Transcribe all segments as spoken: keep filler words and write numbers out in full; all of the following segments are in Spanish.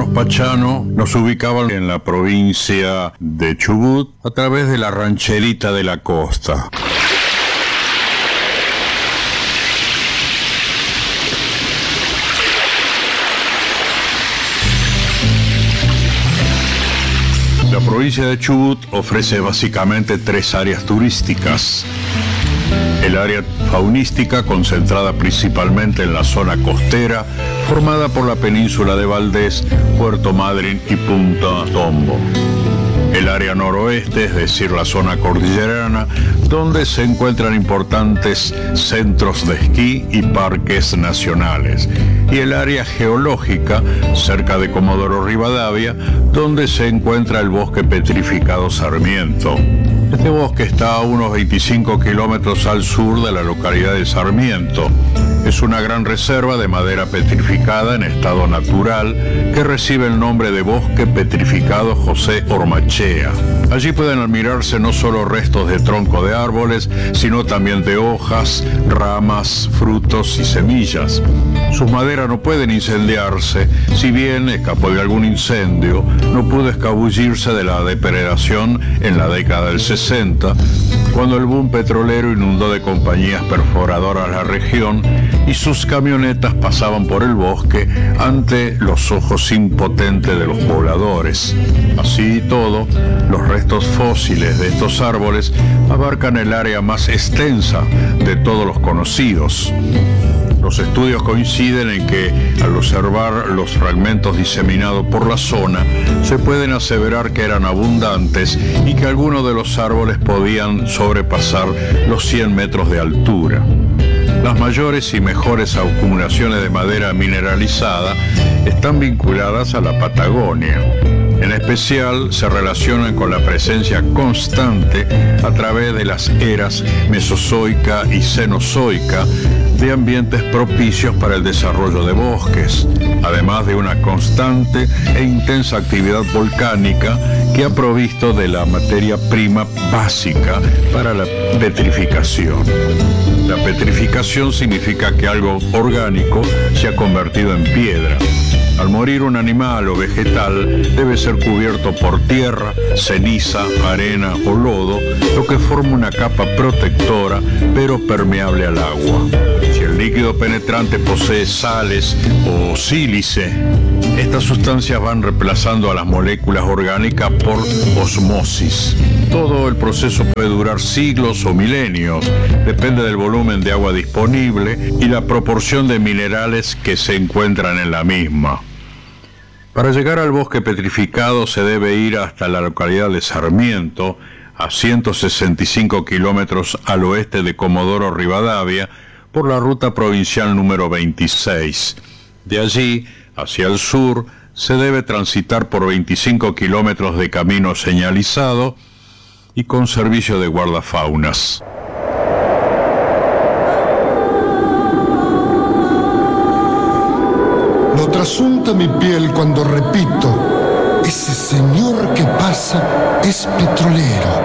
colonos Pachano nos ubicaban en la provincia de Chubut a través de la rancherita de la costa. La provincia de Chubut ofrece básicamente tres áreas turísticas. El área faunística, concentrada principalmente en la zona costera, formada por la península de Valdés, Puerto Madryn y Punta Tombo. El área noroeste, es decir, la zona cordillerana, donde se encuentran importantes centros de esquí y parques nacionales. Y el área geológica, cerca de Comodoro Rivadavia, donde se encuentra el bosque petrificado Sarmiento. Este bosque está a unos veinticinco kilómetros al sur de la localidad de Sarmiento. Es una gran reserva de madera petrificada en estado natural que recibe el nombre de Bosque Petrificado José Ormachea. Allí pueden admirarse no solo restos de tronco de árboles, sino también de hojas, ramas, frutos y semillas. Sus maderas no pueden incendiarse, si bien escapó de algún incendio, no pudo escabullirse de la depredación en la década del sesenta, cuando el boom petrolero inundó de compañías perforadoras la región y sus camionetas pasaban por el bosque ante los ojos impotentes de los pobladores. Así y todo, los restos fósiles de estos árboles abarcan el área más extensa de todos los conocidos. Los estudios coinciden en que, al observar los fragmentos diseminados por la zona, se pueden aseverar que eran abundantes y que algunos de los árboles podían sobrepasar los cien metros de altura. Las mayores y mejores acumulaciones de madera mineralizada están vinculadas a la Patagonia. En especial, se relacionan con la presencia constante a través de las eras mesozoica y cenozoica de ambientes propicios para el desarrollo de bosques, además de una constante e intensa actividad volcánica que ha provisto de la materia prima básica para la petrificación. La petrificación significa que algo orgánico se ha convertido en piedra. Al morir un animal o vegetal, debe ser cubierto por tierra, ceniza, arena o lodo, lo que forma una capa protectora, pero permeable al agua. Si el líquido penetrante posee sales o sílice, estas sustancias van reemplazando a las moléculas orgánicas por osmosis. Todo el proceso puede durar siglos o milenios, depende del volumen de agua disponible y la proporción de minerales que se encuentran en la misma. Para llegar al bosque petrificado se debe ir hasta la localidad de Sarmiento, a ciento sesenta y cinco kilómetros al oeste de Comodoro Rivadavia, por la ruta provincial número veintiséis. De allí, hacia el sur, se debe transitar por veinticinco kilómetros de camino señalizado y con servicio de guardafaunas. Lo trasunta mi piel cuando repito, ese señor que pasa es petrolero.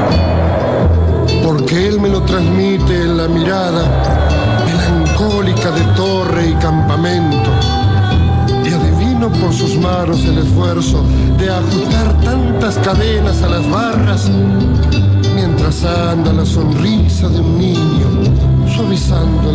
Porque él me lo transmite en la mirada melancólica de torre y campamento. Y adivino por sus manos el esfuerzo de ajustar tantas cadenas a las barras, mientras anda la sonrisa de un niño suavizando